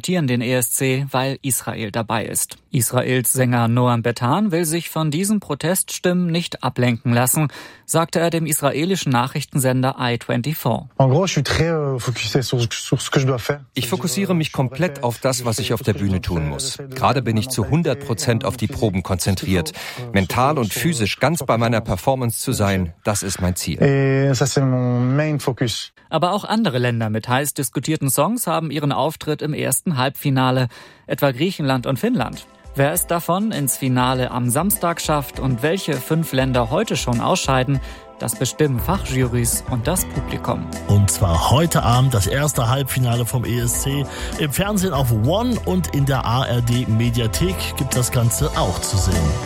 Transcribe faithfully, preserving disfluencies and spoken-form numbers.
boykottieren den E S C, weil Israel dabei ist. Israels Sänger Noam Betan will sich von diesen Proteststimmen nicht ablenken lassen, sagte er dem israelischen Nachrichtensender I vierundzwanzig. Ich fokussiere mich komplett auf das, was ich auf der Bühne tun muss. Gerade bin ich zu hundert Prozent auf die Proben konzentriert. Mental und physisch ganz bei meiner Performance zu sein, das ist mein Ziel. Aber auch andere Länder mit heiß diskutierten Songs haben ihren Auftritt im ersten Halbfinale, etwa Griechenland und Finnland. Wer es davon ins Finale am Samstag schafft und welche fünf Länder heute schon ausscheiden, das bestimmen Fachjurys und das Publikum. Und zwar heute Abend das erste Halbfinale vom E S C. Im Fernsehen auf One und in der A R D Mediathek gibt das Ganze auch zu sehen.